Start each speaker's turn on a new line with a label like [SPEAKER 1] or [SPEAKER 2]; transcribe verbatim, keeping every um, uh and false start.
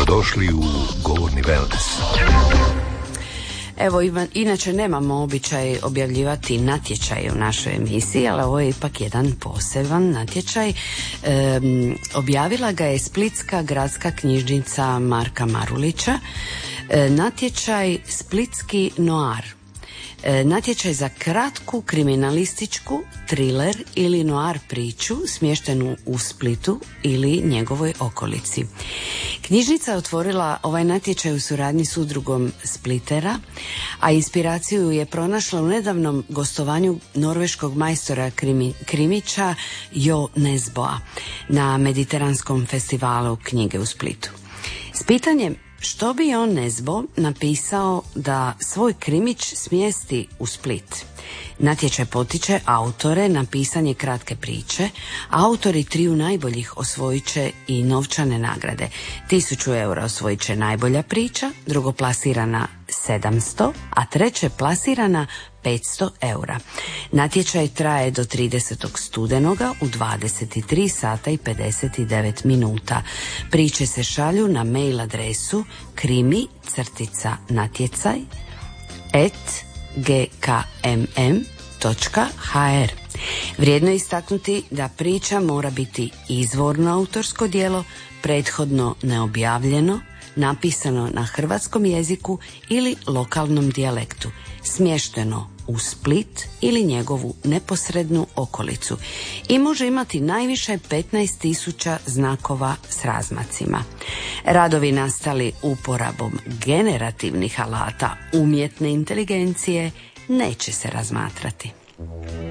[SPEAKER 1] Dobrodošli u Govorni wellness.
[SPEAKER 2] Evo, inače nemamo običaj objavljivati natječaje u našoj emisiji, ali ovo je ipak jedan poseban natječaj. E, objavila ga je Splitska gradska knjižnica Marka Marulića. E, natječaj Splitski noir. E, natječaj za kratku kriminalističku, thriller ili noir priču smještenu u Splitu ili njegovoj okolici. Knjižnica je otvorila ovaj natječaj u suradnji s udrugom Splitera, a inspiraciju je pronašla u nedavnom gostovanju norveškog majstora krimi, krimića Jo Nesboa na Mediteranskom festivalu knjige u Splitu. S pitanjem što bi on Nesbo napisao da svoj krimić smjesti u Split? Natječaj potiče autore na pisanje kratke priče. Autori triju najboljih osvojit će i novčane nagrade. Tisuću eura osvojit će najbolja priča, drugo plasirana sedamsto, a treće plasirana petsto eura. Natječaj traje do tridesetog studenoga u dvadeset tri sata i pedeset devet minuta. Priče se šalju na mail adresu krimi crtica natjecaj et ge ka em em točka ha er. Vrijedno je istaknuti da priča mora biti izvorno autorsko djelo, prethodno neobjavljeno, napisano na hrvatskom jeziku ili lokalnom dijalektu, smješteno u Split ili njegovu neposrednu okolicu i može imati najviše petnaest tisuća znakova s razmacima. Radovi nastali uporabom generativnih alata umjetne inteligencije neće se razmatrati.